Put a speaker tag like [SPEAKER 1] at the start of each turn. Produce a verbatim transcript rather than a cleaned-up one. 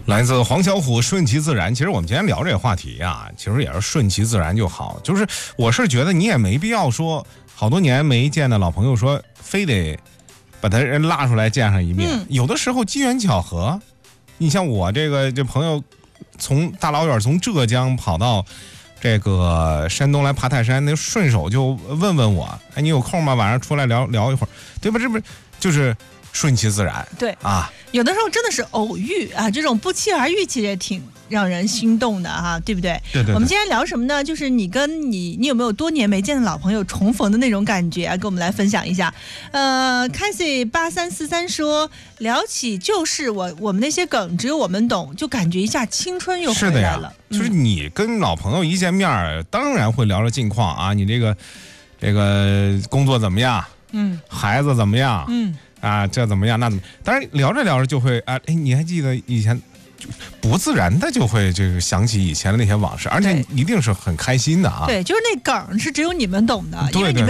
[SPEAKER 1] 来自黄小琥，顺其自然。其实我们今天聊这个话题啊，其实也是顺其自然就好。就是我是觉得你也没必要说好多年没见的老朋友说非得把他人拉出来见上一面。嗯、有的时候机缘巧合，你像我这个这朋友从大老远从浙江跑到这个山东来爬泰山，那顺手就问问我，哎，你有空吗？晚上出来聊聊一会儿，对吧？这不是就是顺其自然。
[SPEAKER 2] 对
[SPEAKER 1] 啊，
[SPEAKER 2] 有的时候真的是偶遇啊，这种不期而遇其实也挺让人心动的哈、啊，对不对？
[SPEAKER 1] 对 对, 对。
[SPEAKER 2] 我们今天聊什么呢？就是你跟你你有没有多年没见的老朋友重逢的那种感觉啊？跟我们来分享一下。呃 ，Casey 八三四三说，聊起旧事，我我们那些梗只有我们懂，就感觉一下青春又回来了。
[SPEAKER 1] 是的呀，就是你跟老朋友一见面，当然会聊聊近况啊，你这个这个工作怎么样？嗯，孩子怎么样？嗯。啊，这怎么样？那怎么？当然聊着聊着就会啊，哎，你还记得以前？就不自然的就会这个想起以前的那些往事，而且一定是很开心的啊。
[SPEAKER 2] 对，就是那梗是只有你们懂的，
[SPEAKER 1] 因
[SPEAKER 2] 为你们。